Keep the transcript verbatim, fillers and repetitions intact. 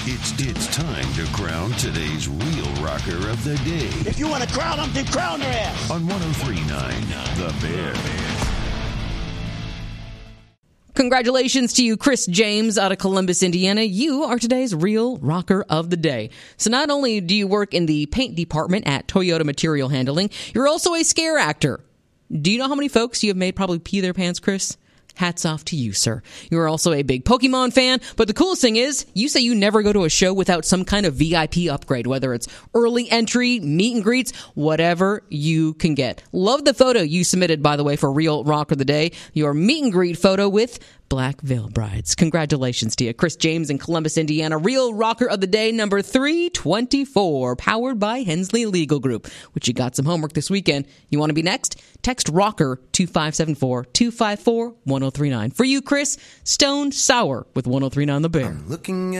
It's it's time to crown today's real rocker of the day. If you want to crown them, then crown their ass. On one oh three point nine, The Bear. Congratulations to you, Chris James out of Columbus, Indiana. You are today's real rocker of the day. So not only do you work in the paint department at Toyota Material Handling, you're also a scare actor. Do you know how many folks you have made probably pee their pants, Chris? Hats off to you, sir. You're also a big Pokemon fan, but the coolest thing is, you say you never go to a show without some kind of V I P upgrade, whether it's early entry, meet and greets, whatever you can get. Love the photo you submitted, by the way, for Real Rock of the Day, your meet and greet photo with Black Veil Brides. Congratulations to you, Chris James in Columbus, Indiana. Real Rocker of the Day, number three twenty-four, powered by Hensley Legal Group, which you got some homework this weekend. You want to be next? Text ROCKER to five seven four, two five four, one oh three nine. For you, Chris, Stone Sour with one oh three point nine The Bear. I'm looking